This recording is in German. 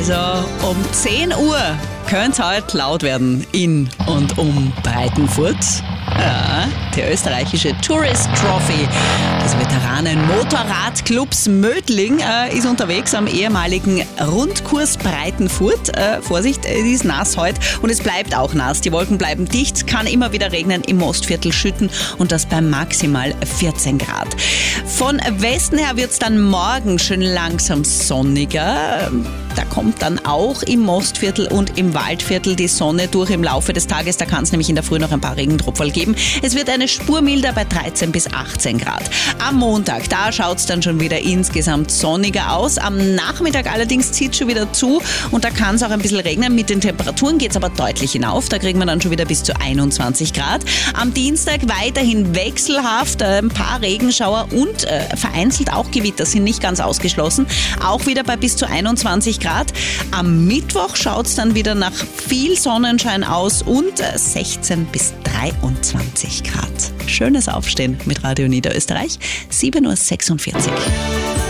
Also um 10 Uhr könnte es heute laut werden in und um Breitenfurt. Ja, die österreichische Tourist Trophy des Veteranen-Motorradclubs Mödling ist unterwegs am ehemaligen Rundkurs Breitenfurt. Vorsicht, es ist nass heute und es bleibt auch nass. Die Wolken bleiben dicht, kann immer wieder regnen, im Mostviertel schütten und das bei maximal 14 Grad. Von Westen her wird es dann morgen schön langsam sonniger. Da kommt dann auch im Mostviertel und im Waldviertel die Sonne durch im Laufe des Tages. Da kann es nämlich in der Früh noch ein paar Regentropfen geben. Es wird eine Spur milder bei 13 bis 18 Grad. Am Montag, da schaut es dann schon wieder insgesamt sonniger aus. Am Nachmittag allerdings zieht es schon wieder zu und da kann es auch ein bisschen regnen. Mit den Temperaturen geht es aber deutlich hinauf. Da kriegen wir dann schon wieder bis zu 21 Grad. Am Dienstag weiterhin wechselhaft. Ein paar Regenschauer und vereinzelt auch Gewitter sind nicht ganz ausgeschlossen. Auch wieder bei bis zu 21 Grad. Am Mittwoch schaut es dann wieder nach viel Sonnenschein aus und 16 bis 23 Grad. Schönes Aufstehen mit Radio Niederösterreich, 7.46 Uhr.